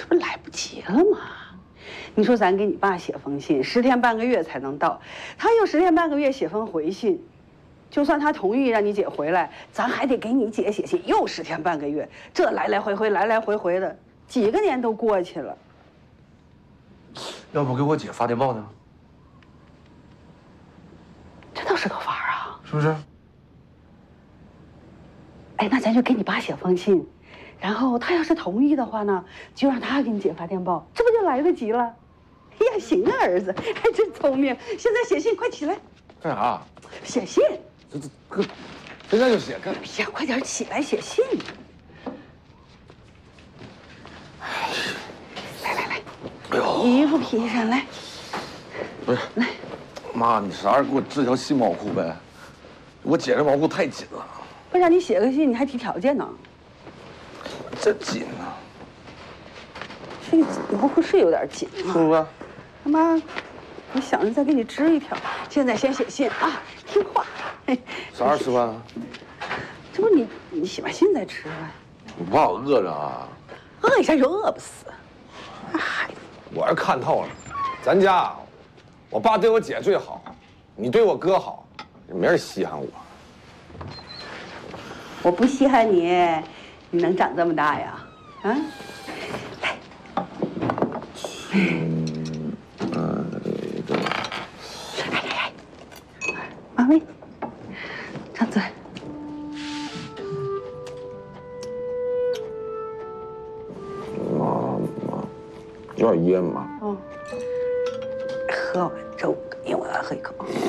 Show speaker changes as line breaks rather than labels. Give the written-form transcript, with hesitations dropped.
这不来不及了吗？你说咱给你爸写封信，10天半个月才能到，他又10天半个月写封回信，就算他同意让你姐回来，咱还得给你姐写信，又10天半个月，这来来回回的，几个年都过去了。
要不给我姐发电报呢？
这倒是个法儿啊，
是不是？
哎，那咱就给你爸写封信，然后他要是同意的话呢，就让他给你姐发电报，这不就来得及了？哎呀，行啊，儿子，还真聪明。现在写信，快起来！
干啥？
写信。
现在就写干？
哎呀，快点起来写信！来，
哎呦，
衣服披上来。
不是，
来，
妈，你啥时候给我织条细毛裤呗？我姐这毛裤太紧了。
不让你写个信，你还提条件呢？
真紧啊！
这个毛裤是有点紧啊。
是不是？
他妈，我想着再给你织一条。现在先写信啊，听话。
啥时候吃饭啊？
这不你写完信再吃饭。
我不怕我饿着啊。
饿一下就饿不死。那孩子，
我是看透了，咱家，我爸对我姐最好，你对我哥好，没人稀罕我。
我不稀罕你，你能长这么大呀？啊，来。来，妈喂，张嘴。
妈，有点噎妈。
哦，喝碗粥，因为我要喝一口。